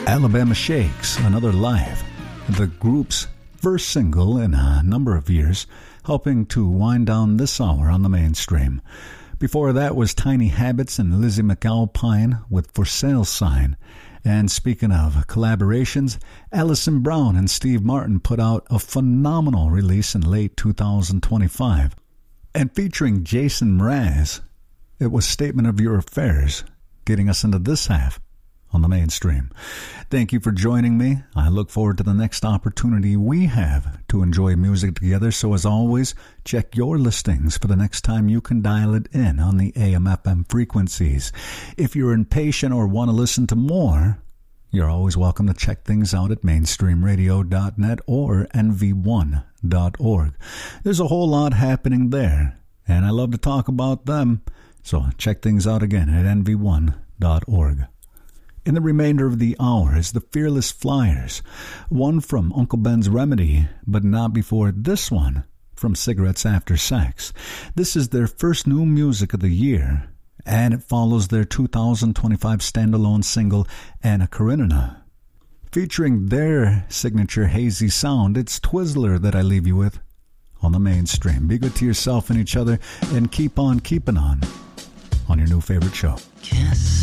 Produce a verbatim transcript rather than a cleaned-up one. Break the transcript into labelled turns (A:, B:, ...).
A: Alabama Shakes, Another Life, the group's first single in a number of years, helping to wind down this hour on the mainstream. Before that was Tiny Habits and Lizzie McAlpine with For Sale Sign. And speaking of collaborations, Alison Brown and Steve Martin put out a phenomenal release in late two thousand twenty-five. And featuring Jason Mraz, it was Statement of Your Affairs, getting us into this half on the mainstream. Thank you for joining me. I look forward to the next opportunity we have to enjoy music together. So as always, check your listings for the next time you can dial it in on the A M F M frequencies. If you're impatient or want to listen to more, you're always welcome to check things out at mainstream radio dot net or N V one dot org. There's a whole lot happening there, and I love to talk about them. So check things out again at N V one dot org. In the remainder of the hour is the Fearless Flyers, one from Uncle Ben's Remedy, but not before this one from Cigarettes After Sex. This is their first new music of the year, and it follows their two thousand twenty-five standalone single, Anna Karenina. Featuring their signature hazy sound, it's Twizzler that I leave you with on the mainstream. Be good to yourself and each other, and keep on keeping on on your new favorite show.
B: Kiss.